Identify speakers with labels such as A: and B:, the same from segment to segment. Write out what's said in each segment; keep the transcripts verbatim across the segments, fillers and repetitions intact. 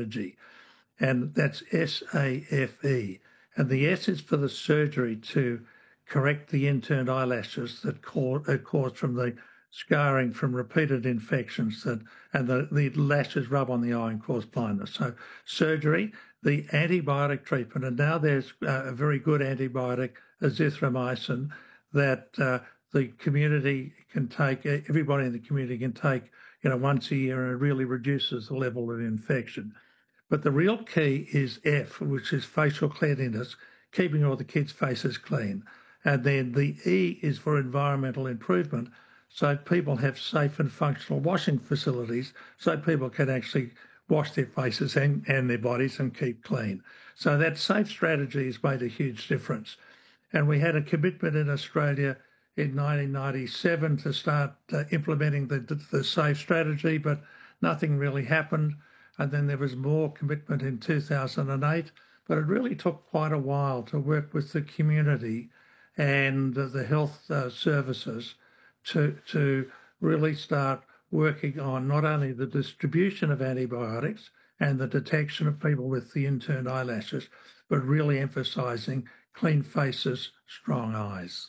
A: strategy, and that's S A F E. And the S is for the surgery to correct the inturned eyelashes that are caused from the scarring from repeated infections that and the, the lashes rub on the eye and cause blindness. So surgery, the antibiotic treatment, and now there's uh, a very good antibiotic, azithromycin, that uh, the community can take, everybody in the community can take, you know, once a year, and it really reduces the level of infection. But the real key is F, which is facial cleanliness, keeping all the kids' faces clean. And then the E is for environmental improvement, so people have safe and functional washing facilities so people can actually wash their faces and, and their bodies and keep clean. So that safe strategy has made a huge difference. And we had a commitment in Australia in nineteen ninety-seven to start uh, implementing the, the, the safe strategy, but nothing really happened. And then there was more commitment in two thousand eight, but it really took quite a while to work with the community and uh, the health uh, services to, to really start working on not only the distribution of antibiotics and the detection of people with the interned eyelashes, but really emphasising clean faces, strong eyes.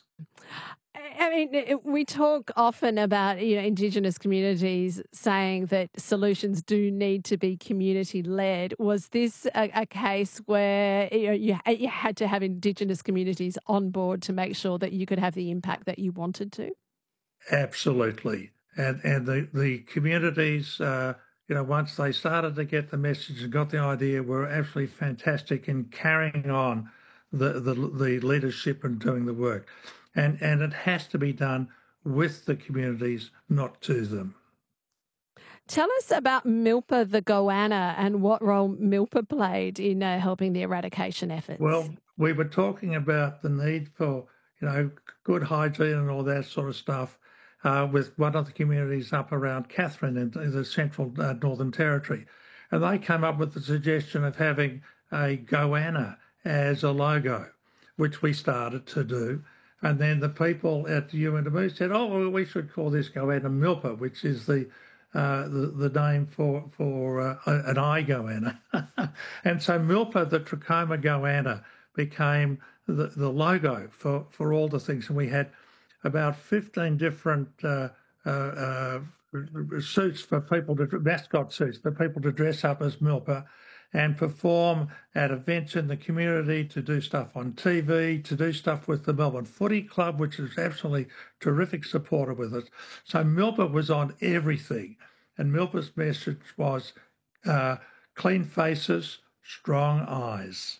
B: I mean, we talk often about, you know, Indigenous communities saying that solutions do need to be community-led. Was this a, a case where, you know, you, you had to have Indigenous communities on board to make sure that you could have the impact that you wanted to?
A: Absolutely. And and the, the communities, uh, you know, once they started to get the message and got the idea, were absolutely fantastic in carrying on the, the, the leadership and doing the work. And, and it has to be done with the communities, not to them.
B: Tell us about Milpa the goanna and what role Milpa played in uh, helping the eradication efforts.
A: Well, we were talking about the need for, you know, good hygiene and all that sort of stuff uh, with one of the communities up around Katherine in the Central uh, Northern Territory. And they came up with the suggestion of having a goanna as a logo, which we started to do. And then the people at the U N W said, oh, well, we should call this goanna Milpa, which is the uh, the, the name for, for uh, an eye goanna. And so Milpa, the trachoma goanna, became the, the logo for, for all the things. And we had about fifteen different uh, uh, uh, suits for people, to mascot suits for people to dress up as Milpa and perform at events in the community, to do stuff on T V, to do stuff with the Melbourne Footy Club, which is absolutely terrific supporter with us. So Milpa was on everything. And Milpa's message was uh, clean faces, strong eyes.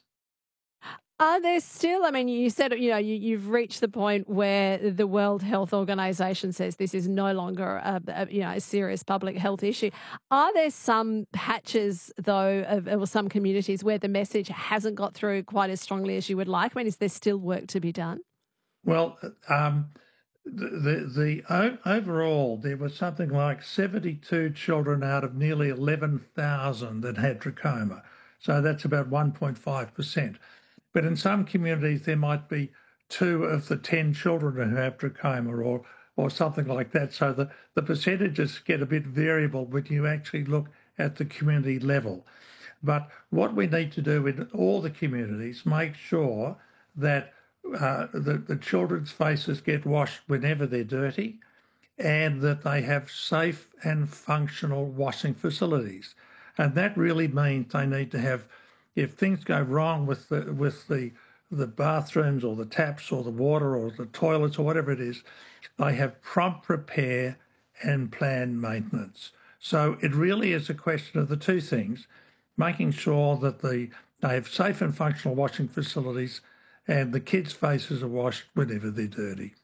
B: Are there still, I mean, you said, you know, you, you've reached the point where the World Health Organization says this is no longer a, a, you know, a serious public health issue. Are there some patches, though, of, or some communities where the message hasn't got through quite as strongly as you would like? I mean, is there still work to be done?
A: Well, um, the, the, the overall, there was something like seventy-two children out of nearly eleven thousand that had trachoma. So that's about one point five percent. But in some communities, there might be two of the ten children who have trachoma or or something like that. So the, the percentages get a bit variable when you actually look at the community level. But what we need to do in all the communities, make sure that uh, the, the children's faces get washed whenever they're dirty and that they have safe and functional washing facilities. And that really means they need to have, if things go wrong with the with the the bathrooms or the taps or the water or the toilets or whatever it is, they have prompt repair and planned maintenance. So it really is a question of the two things, making sure that the they have safe and functional washing facilities and the kids' faces are washed whenever they're dirty.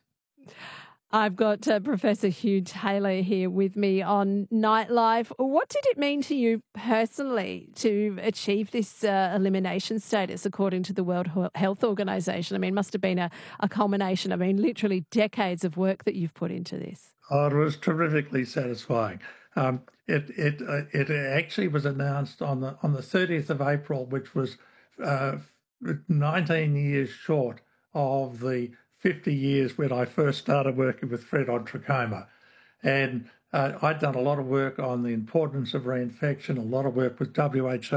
B: I've got uh, Professor Hugh Taylor here with me on Nightlife. What did it mean to you personally to achieve this uh, elimination status according to the World Health Organization? I mean, it must have been a, a culmination, I mean, literally decades of work that you've put into this.
A: Oh, it was terrifically satisfying. Um, it it uh, it actually was announced on the on the thirtieth of April, which was uh, nineteen years short of the fifty years when I first started working with Fred on trachoma. And uh, I'd done a lot of work on the importance of reinfection, a lot of work with W H O